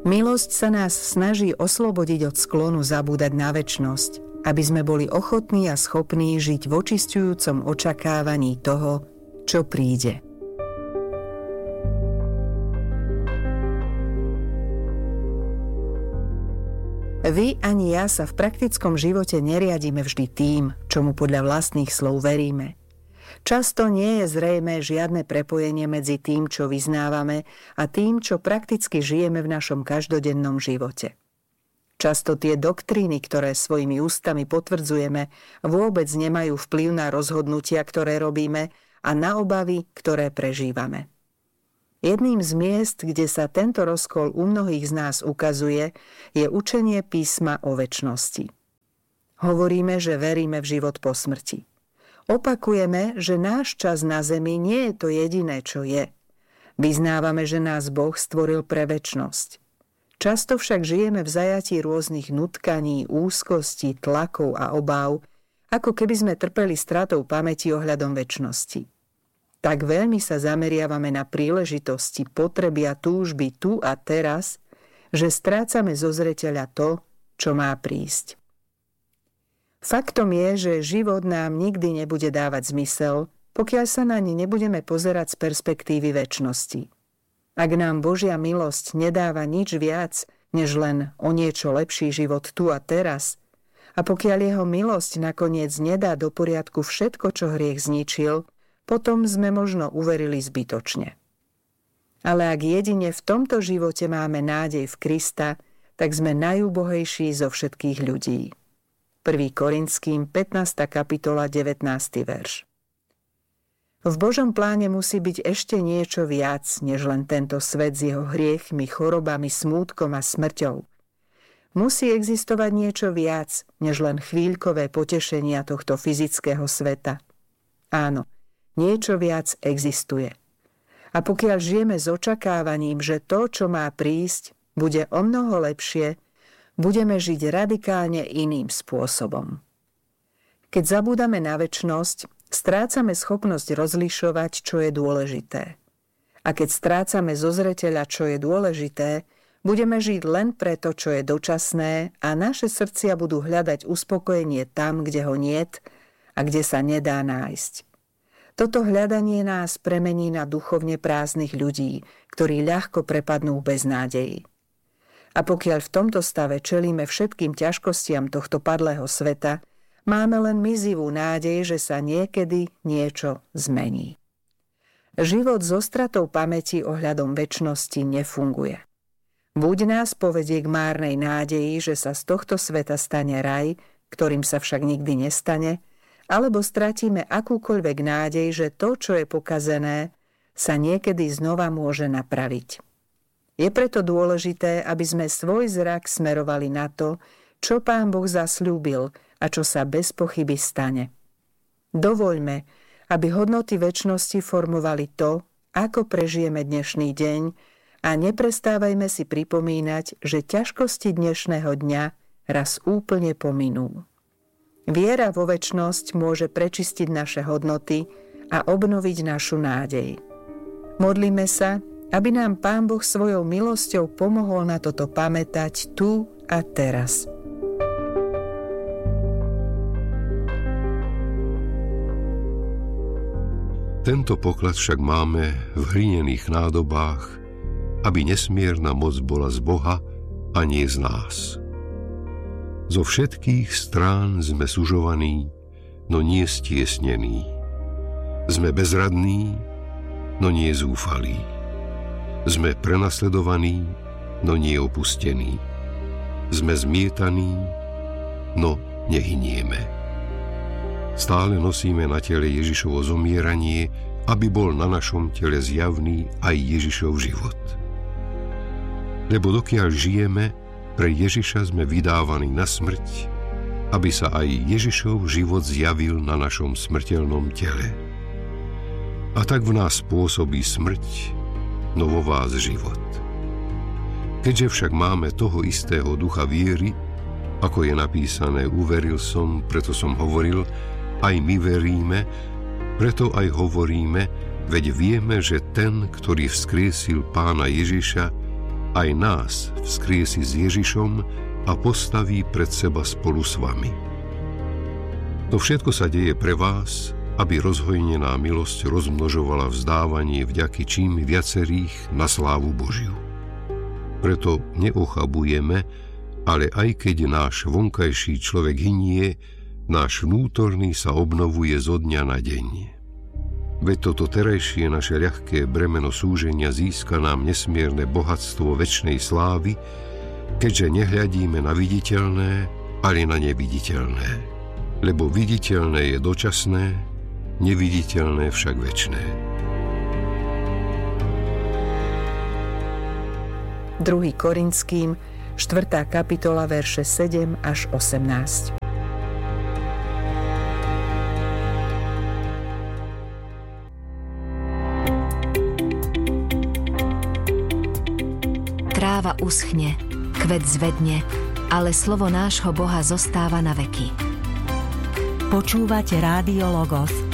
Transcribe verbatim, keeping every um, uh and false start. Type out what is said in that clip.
Milosť sa nás snaží oslobodiť od sklonu zabúdať na večnosť, aby sme boli ochotní a schopní žiť v očisťujúcom očakávaní toho, čo príde. Vy ani ja sa v praktickom živote neriadime vždy tým, čomu podľa vlastných slov veríme. Často nie je zrejmé žiadne prepojenie medzi tým, čo vyznávame, a tým, čo prakticky žijeme v našom každodennom živote. Často tie doktríny, ktoré svojimi ústami potvrdzujeme, vôbec nemajú vplyv na rozhodnutia, ktoré robíme, a na obavy, ktoré prežívame. Jedným z miest, kde sa tento rozkol u mnohých z nás ukazuje, je učenie písma o večnosti. Hovoríme, že veríme v život po smrti. Opakujeme, že náš čas na zemi nie je to jediné, čo je. Vyznávame, že nás Boh stvoril pre večnosť. Často však žijeme v zajatí rôznych nutkaní, úzkostí, tlakov a obáv, ako keby sme trpeli stratou pamäti ohľadom večnosti. Tak veľmi sa zameriavame na príležitosti, potreby a túžby tu a teraz, že strácame zo zreteľa to, čo má prísť. Faktom je, že život nám nikdy nebude dávať zmysel, pokiaľ sa na ne nebudeme pozerať z perspektívy večnosti. Ak nám Božia milosť nedáva nič viac, než len o niečo lepší život tu a teraz, a pokiaľ jeho milosť nakoniec nedá do poriadku všetko, čo hriech zničil, potom sme možno uverili zbytočne. Ale ak jedine v tomto živote máme nádej v Krista, tak sme najúbohejší zo všetkých ľudí. prvý Korinským pätnásta kapitola devätnásty verš. V Božom pláne musí byť ešte niečo viac, než len tento svet s jeho hriechmi, chorobami, smútkom a smrťou. Musí existovať niečo viac, než len chvíľkové potešenia tohto fyzického sveta. Áno, niečo viac existuje. A pokiaľ žijeme s očakávaním, že to, čo má prísť, bude omnoho lepšie, budeme žiť radikálne iným spôsobom. Keď zabúdame na večnosť, strácame schopnosť rozlišovať, čo je dôležité. A keď strácame zo zreteľa, čo je dôležité, budeme žiť len preto, čo je dočasné, a naše srdcia budú hľadať uspokojenie tam, kde ho niet a kde sa nedá nájsť. Toto hľadanie nás premení na duchovne prázdnych ľudí, ktorí ľahko prepadnú bez nádeji. A pokiaľ v tomto stave čelíme všetkým ťažkostiam tohto padlého sveta, máme len mizivú nádej, že sa niekedy niečo zmení. Život so stratou pamäti ohľadom večnosti nefunguje. Buď nás povedie k márnej nádeji, že sa z tohto sveta stane raj, ktorým sa však nikdy nestane, alebo stratíme akúkoľvek nádej, že to, čo je pokazené, sa niekedy znova môže napraviť. Je preto dôležité, aby sme svoj zrak smerovali na to, čo Pán Boh zasľúbil a čo sa bez pochyby stane. Dovoľme, aby hodnoty večnosti formovali to, ako prežijeme dnešný deň, a neprestávajme si pripomínať, že ťažkosti dnešného dňa raz úplne pominú. Viera vo večnosť môže prečistiť naše hodnoty a obnoviť našu nádej. Modlíme sa, aby nám Pán Boh svojou milosťou pomohol na toto pamätať tu a teraz. Tento poklad však máme v hlinených nádobách, aby nesmierna moc bola z Boha a nie z nás. Zo všetkých strán sme sužovaní, no nie stiesnení. Sme bezradní, no nie zúfalí. Sme prenasledovaní, no nie opustení. Sme zmietaní, no nehynieme. Stále nosíme na tele Ježišovo zomieranie, aby bol na našom tele zjavný aj Ježišov život. Lebo dokiaľ žijeme, pre Ježiša sme vydávaní na smrť, aby sa aj Ježišov život zjavil na našom smrteľnom tele. A tak v nás pôsobí smrť, no vo vás život. Keďže však máme toho istého ducha viery, ako je napísané, uveril som, preto som hovoril, aj my veríme, preto aj hovoríme, veď vieme, že ten, ktorý vzkriesil Pána Ježiša, aj nás vzkriesi s Ježišom a postaví pred seba spolu s vami. To všetko sa deje pre vás, aby rozhojnená milosť rozmnožovala vzdávanie vďaky čím viacerých na slávu Božiu. Preto neochabujeme, ale aj keď náš vonkajší človek hynie, náš vnútorný sa obnovuje zo dňa na deň. Veď toto terajšie naše ľahké bremeno súženia získa nám nesmierne bohatstvo večnej slávy, keďže nehľadíme na viditeľné, ale na neviditeľné. Lebo viditeľné je dočasné, neviditeľné však večné. druhý Korinským, štvrtá kapitola, verše sedem až osemnásť. Tráva uschne, kvet zvedne, ale slovo nášho Boha zostáva na veky. Počúvate Rádio Logos,